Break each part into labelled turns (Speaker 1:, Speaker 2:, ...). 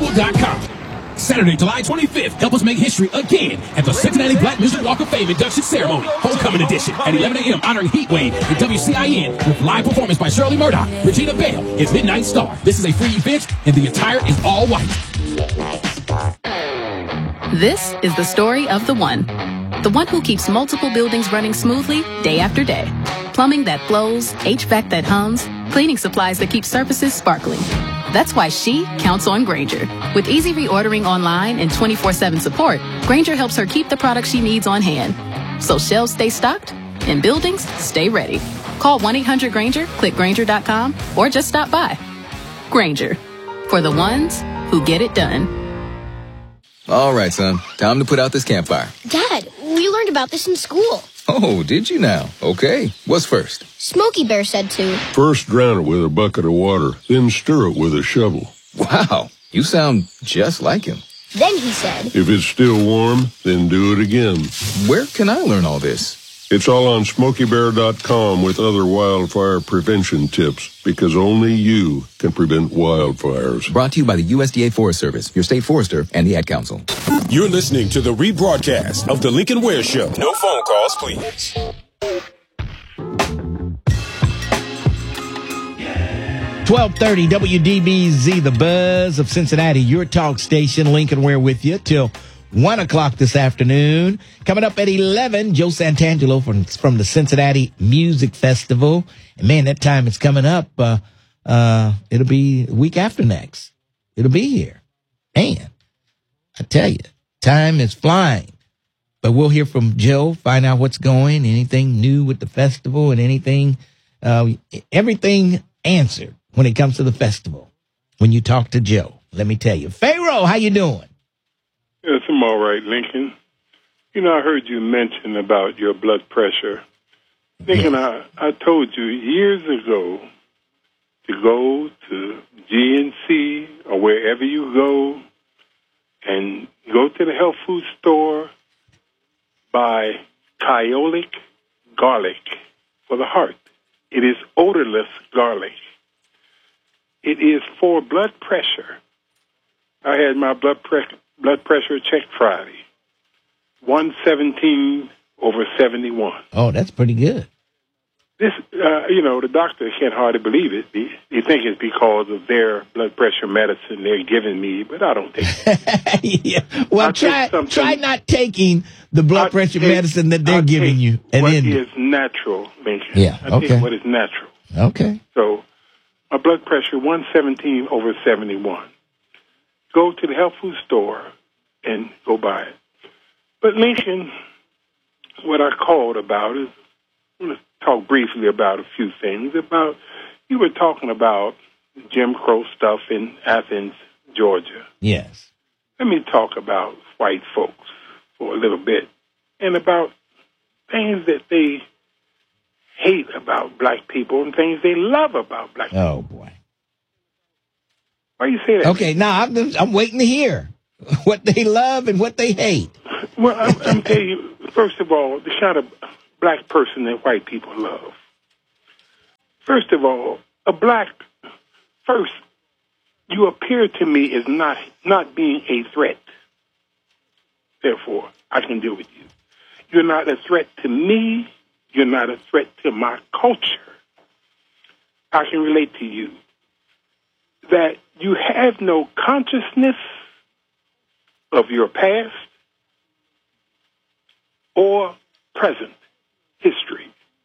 Speaker 1: Graingertransferable.com. Saturday, July 25th, help us make history again at the Cincinnati Black Music Walk of Fame induction ceremony, homecoming edition, at 11 a.m. honoring Heatwave and WCIN with live performance by Shirley Murdoch, Regina Bell, and Midnight Star. This is a free event, and the attire is all white.
Speaker 2: This is the story of the one who keeps multiple buildings running smoothly day after day. Plumbing that flows, HVAC that hums, cleaning supplies that keep surfaces sparkling. That's why she counts on Grainger. With easy reordering online and 24/7 support, Grainger helps her keep the products she needs on hand. So shelves stay stocked and buildings stay ready. Call 1-800-GRAINGER, click Grainger.com, or just stop by. Grainger, for the ones who get it done.
Speaker 3: All right, son. Time to put out this campfire.
Speaker 4: Dad, we learned about this in school.
Speaker 3: Oh, did you now? Okay. What's first?
Speaker 4: Smokey Bear said to.
Speaker 5: First drown it with a bucket of water, then stir it with a shovel.
Speaker 3: Wow. You sound just like him.
Speaker 4: Then he said.
Speaker 5: If it's still warm, then do it again.
Speaker 3: Where can I learn all this?
Speaker 5: It's all on SmokeyBear.com with other wildfire prevention tips, because only you can prevent wildfires.
Speaker 3: Brought to you by the USDA Forest Service, your state forester, and the Ad Council.
Speaker 6: You're listening to the rebroadcast of The Lincoln Ware Show. No phone calls, please.
Speaker 7: 1230 WDBZ, the buzz of Cincinnati, your talk station. Lincoln Ware with you till 1 o'clock this afternoon. Coming up at 11, Joe Santangelo from the Cincinnati Music Festival. And man, that time is coming up. It'll be a week after next. It'll be here. And I tell you, time is flying. But we'll hear from Joe, find out what's going, anything new with the festival and anything, everything answered when it comes to the festival. When you talk to Joe, let me tell you. Pharaoh, how you doing?
Speaker 8: Yes, I'm all right, Lincoln. You know, I heard you mention about your blood pressure. Lincoln, I told you years ago to go to GNC or wherever you go and go to the health food store, buy Kyolic garlic for the heart. It is odorless garlic. It is for blood pressure. I had my blood pressure checked Friday. 117/71.
Speaker 7: Oh, that's pretty good.
Speaker 8: This, the doctor can't hardly believe it. They think it's because of their blood pressure medicine they're giving me, but I don't think so.
Speaker 7: Yeah. Well, try not taking the blood pressure medicine that they're giving you. And
Speaker 8: what
Speaker 7: then
Speaker 8: is natural, Lincoln.
Speaker 7: Yeah,
Speaker 8: I take what is natural.
Speaker 7: Okay.
Speaker 8: So my blood pressure, 117/71. Go to the health food store and go buy it. But Lincoln, what I called about is, I'm going to talk briefly about a few things. You were talking about Jim Crow stuff in Athens, Georgia.
Speaker 7: Yes.
Speaker 8: Let me talk about white folks for a little bit and about things that they hate about black people and things they love about black people.
Speaker 7: Oh, boy.
Speaker 8: Why you say that?
Speaker 7: Okay, now I'm waiting to hear what they love and what they hate.
Speaker 8: Well, I'm telling you, first of all, the kind of black person that white people love. First of all, you appear to me as not being a threat. Therefore, I can deal with you. You're not a threat to me. You're not a threat to my culture. I can relate to you. That you have no consciousness of your past or present history.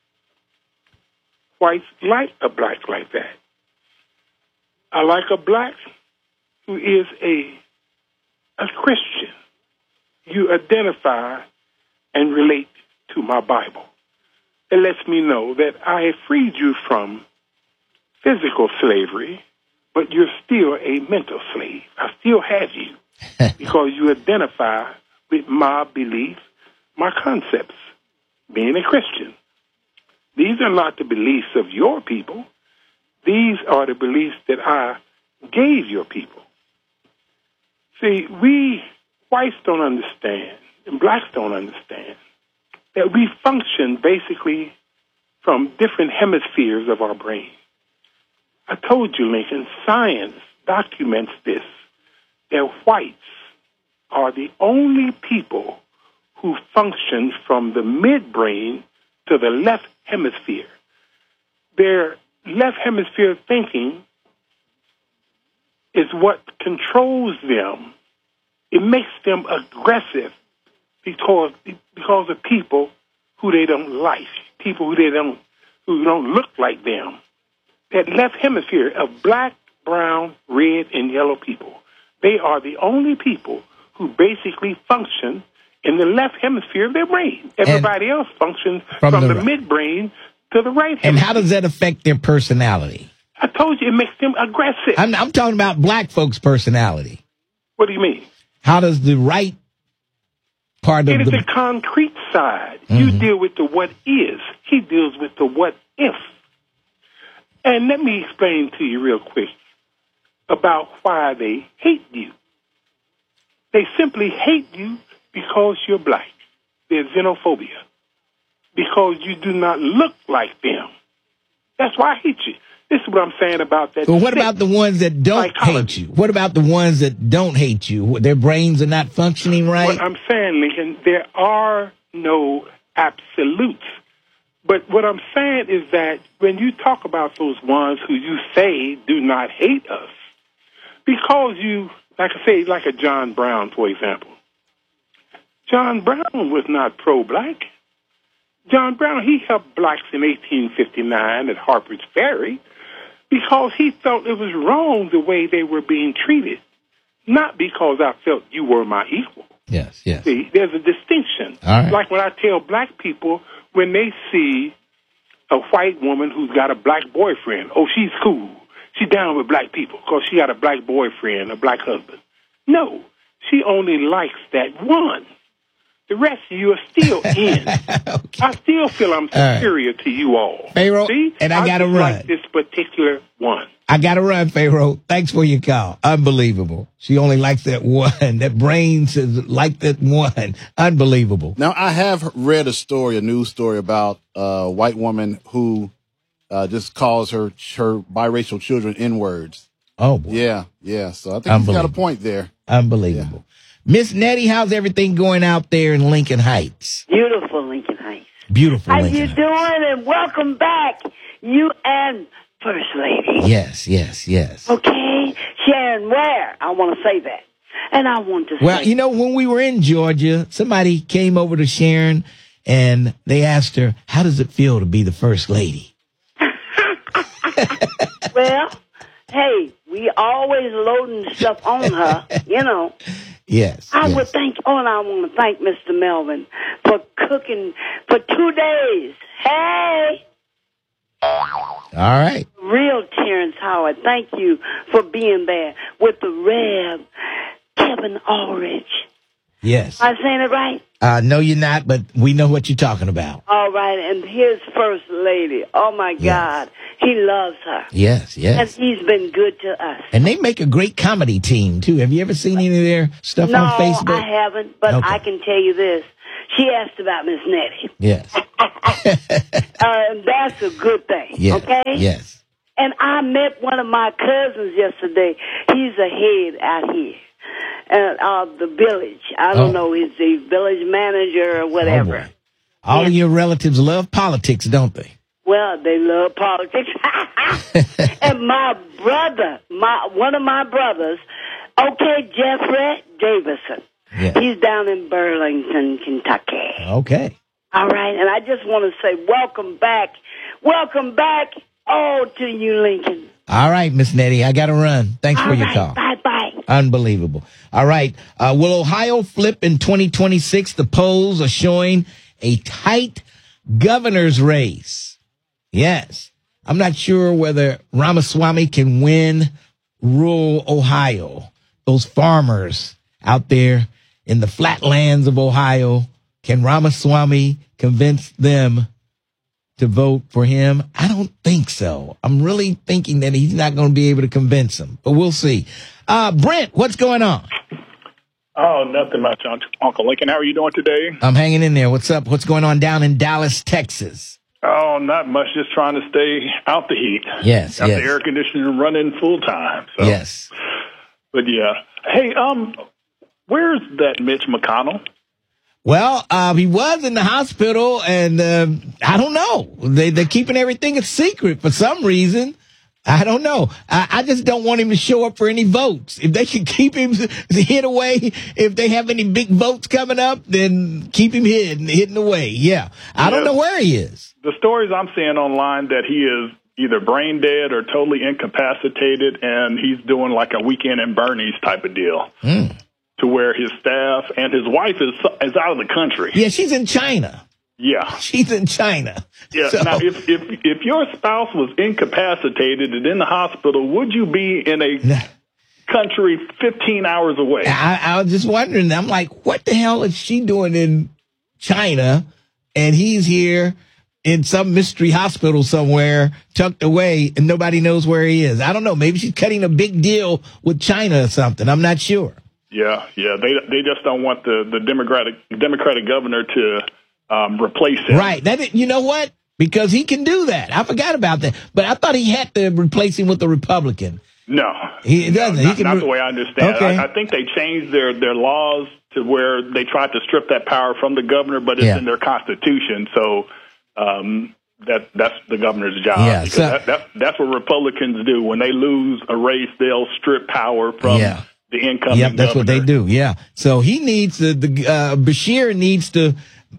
Speaker 8: Whites like a black like that. I like a black who is a Christian. You identify and relate to my Bible. It lets me know that I have freed you from physical slavery, but you're still a mental slave. I still have you because you identify with my beliefs, my concepts, being a Christian. These are not the beliefs of your people. These are the beliefs that I gave your people. See, we whites don't understand, and blacks don't understand, that we function basically from different hemispheres of our brain. I told you, Lincoln, science documents this, that whites are the only people who function from the midbrain to the left hemisphere. Their left hemisphere thinking is what controls them. It makes them aggressive because of people who they don't like, people who don't look like them. That left hemisphere of black, brown, red, and yellow people, they are the only people who basically function in the left hemisphere of their brain. Everybody else functions from the midbrain to the right hemisphere.
Speaker 7: And how does that affect their personality?
Speaker 8: I told you it makes them aggressive.
Speaker 7: I'm talking about black folks' personality.
Speaker 8: What do you mean?
Speaker 7: How does the right part of
Speaker 8: it is the concrete side. You deal with the what is. He deals with the what if. And let me explain to you real quick about why they hate you. They simply hate you because you're black. There's xenophobia. Because you do not look like them. That's why I hate you. This is what I'm saying about that.
Speaker 7: Well, what about the ones that don't hate you? What about the ones that don't hate you? Their brains are not functioning right?
Speaker 8: What I'm saying, Lincoln, there are no absolutes. But what I'm saying is that when you talk about those ones who you say do not hate us, because you, like I say, like a John Brown, for example. John Brown was not pro-black. John Brown, he helped blacks in 1859 at Harper's Ferry because he felt it was wrong the way they were being treated, not because I felt you were my equal.
Speaker 7: Yes, yes.
Speaker 8: See, there's a distinction.
Speaker 7: All right.
Speaker 8: Like when I tell black people, when they see a white woman who's got a black boyfriend, oh, she's cool. She's down with black people because she got a black boyfriend, a black husband. No, she only likes that one. The rest of you are still in. Okay. I still feel I'm superior to you all.
Speaker 7: Pharaoh,
Speaker 8: see?
Speaker 7: and I got to run.
Speaker 8: Like this particular one.
Speaker 7: I got to run, Pharaoh. Thanks for your call. Unbelievable. She only likes that one. That brain says like that one. Unbelievable.
Speaker 9: Now, I have read a news story about a white woman who just calls her biracial children N-words.
Speaker 7: Oh, boy.
Speaker 9: Yeah. So I think he's got a point there.
Speaker 7: Unbelievable. Yeah. Miss Nettie, how's everything going out there in Lincoln Heights?
Speaker 10: Beautiful Lincoln Heights.
Speaker 7: Beautiful
Speaker 10: How
Speaker 7: Lincoln
Speaker 10: you doing? And welcome back, you and First Lady.
Speaker 7: Yes.
Speaker 10: Okay, Sharon Ware. I want to say that. And I want to say...
Speaker 7: Well, you know, when we were in Georgia, somebody came over to Sharon and they asked her, how does it feel to be the First Lady?
Speaker 10: Well, hey, we always loading stuff on her, you know.
Speaker 7: Yes.
Speaker 10: I would thank, and I want to thank Mr. Melvin for cooking for 2 days. Hey!
Speaker 7: All right.
Speaker 10: Real Terrence Howard, thank you for being there with the Rev, Kevin Ulrich.
Speaker 7: Yes.
Speaker 10: Am I saying it right?
Speaker 7: No, you're not, but we know what you're talking about.
Speaker 10: All right, and his First Lady. Oh, my God. He loves her.
Speaker 7: Yes.
Speaker 10: And he's been good to us.
Speaker 7: And they make a great comedy team, too. Have you ever seen any of their stuff on Facebook?
Speaker 10: No, I haven't, but I can tell you this. She asked about Miss Nettie.
Speaker 7: Yes.
Speaker 10: And that's a good thing, okay?
Speaker 7: Yes.
Speaker 10: And I met one of my cousins yesterday. He's a head out here. Of the village. I don't know, he's the village manager or whatever.
Speaker 7: All of your relatives love politics, don't they?
Speaker 10: Well, they love politics. And my brother, one of my brothers, Jeffrey Davison.
Speaker 7: Yeah.
Speaker 10: He's down in Burlington, Kentucky.
Speaker 7: Okay.
Speaker 10: All right, and I just want to say welcome back. Welcome back, to you, Lincoln.
Speaker 7: All right, Miss Nettie, I got to run. Thanks for your call.
Speaker 10: Bye-bye.
Speaker 7: Unbelievable. All right. Will Ohio flip in 2026? The polls are showing a tight governor's race. Yes. I'm not sure whether Ramaswamy can win rural Ohio. Those farmers out there in the flatlands of Ohio, can Ramaswamy convince them to vote for him? I don't think so. I'm really thinking that he's not going to be able to convince them, but we'll see. Brent, what's going on?
Speaker 11: Oh, nothing much, Uncle Lincoln. How are you doing today?
Speaker 7: I'm hanging in there. What's up? What's going on down in Dallas, Texas?
Speaker 11: Oh, not much. Just trying to stay out the heat.
Speaker 7: Yes,
Speaker 11: Got the air conditioning running full time. So.
Speaker 7: Yes.
Speaker 11: But yeah. Hey, where's that Mitch McConnell?
Speaker 7: Well, he was in the hospital, and I don't know. They're keeping everything a secret for some reason. I don't know. I just don't want him to show up for any votes. If they can keep him hid away, if they have any big votes coming up, then keep him hidden away. Yeah. I don't know where he is.
Speaker 11: The stories I'm seeing online that he is either brain dead or totally incapacitated, and he's doing like a Weekend at Bernie's type of deal. To where his staff and his wife is out of the country.
Speaker 7: Yeah, she's in China.
Speaker 11: Yeah.
Speaker 7: She's in China.
Speaker 11: Yeah.
Speaker 7: So,
Speaker 11: now, if your spouse was incapacitated and in the hospital, would you be in a country 15 hours away?
Speaker 7: I was just wondering. I'm like, what the hell is she doing in China? And he's here in some mystery hospital somewhere, tucked away, and nobody knows where he is. I don't know. Maybe she's cutting a big deal with China or something. I'm not sure.
Speaker 11: Yeah. They just don't want the Democratic governor to replace him.
Speaker 7: Right. You know what? Because he can do that. I forgot about that. But I thought he had to replace him with a Republican.
Speaker 11: No.
Speaker 7: He doesn't.
Speaker 11: Not the way I understand
Speaker 7: okay.
Speaker 11: it. I think they changed their laws to where they tried to strip that power from the governor, but it's in their constitution. So that's the governor's job.
Speaker 7: Yeah,
Speaker 11: because that's what Republicans do. When they lose a race, they'll strip power from the incoming governor.
Speaker 7: That's what they do. Yeah. So he needs Bashir needs to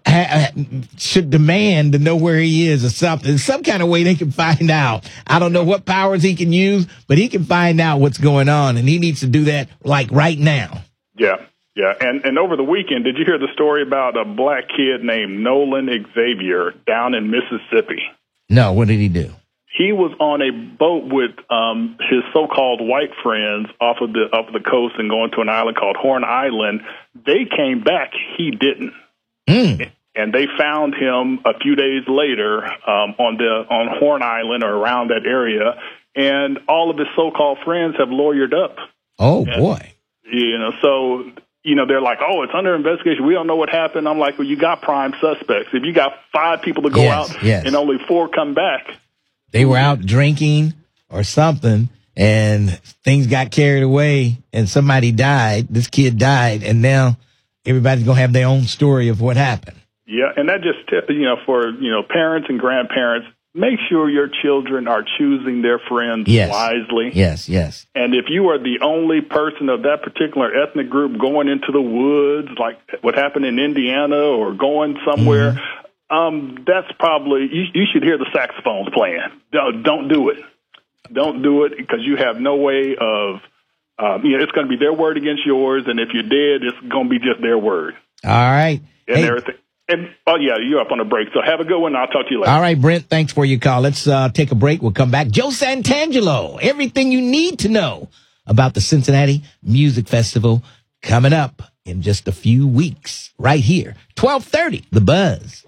Speaker 7: should demand to know where he is or something. Some kind of way they can find out. I don't know what powers he can use, but he can find out what's going on, and he needs to do that like right now.
Speaker 11: Yeah. And over the weekend, did you hear the story about a black kid named Nolan Xavier down in Mississippi?
Speaker 7: No, what did he do?
Speaker 11: He was on a boat with his so-called white friends off of the coast and going to an island called Horn Island. They came back. He didn't. And they found him a few days later on Horn Island or around that area, and all of his so-called friends have lawyered up.
Speaker 7: Oh, boy.
Speaker 11: So they're like, oh, it's under investigation. We don't know what happened. I'm like, well, you got prime suspects. If you got 5 people to go out and only 4 come back.
Speaker 7: They were out drinking or something, and things got carried away, and somebody died. This kid died, and now everybody's going to have their own story of what happened.
Speaker 11: Yeah, and that just, for, parents and grandparents, make sure your children are choosing their friends wisely.
Speaker 7: Yes.
Speaker 11: And if you are the only person of that particular ethnic group going into the woods, like what happened in Indiana, or going somewhere, that's probably, you should hear the saxophones playing. Don't do it. Don't do it, because you have no way of, it's going to be their word against yours, and if you're dead, it's going to be just their word.
Speaker 7: All right.
Speaker 11: And everything. And, you're up on a break, so have a good one. I'll talk to you later.
Speaker 7: All right, Brent, thanks for your call. Let's take a break. We'll come back. Joe Santangelo, everything you need to know about the Cincinnati Music Festival coming up in just a few weeks right here. 12:30, The Buzz.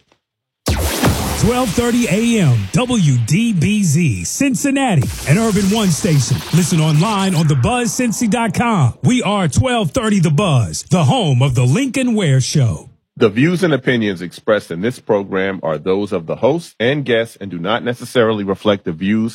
Speaker 1: 12:30 a.m. WDBZ, Cincinnati, an Urban One station. Listen online on thebuzzcincy.com. We are 1230 The Buzz, the home of the Lincoln Ware Show.
Speaker 12: The views and opinions expressed in this program are those of the host and guests and do not necessarily reflect the views